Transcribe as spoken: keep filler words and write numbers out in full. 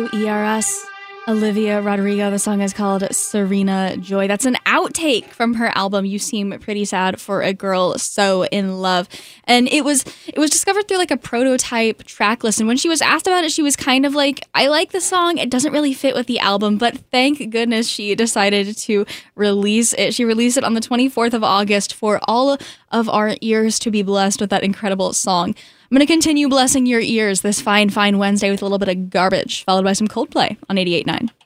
E R S, Olivia Rodrigo. The song is called Serena Joy. That's an outtake from her album You Seem Pretty Sad for a Girl So in Love. And it was it was discovered through like a prototype track list. And when she was asked about it, she was kind of like, I like the song. It doesn't really fit with the album, but thank goodness she decided to release it. She released it on the twenty-fourth of August for all of our ears to be blessed with that incredible song. I'm going to continue blessing your ears this fine, fine Wednesday with a little bit of garbage, followed by some Coldplay on eighty-eight point nine.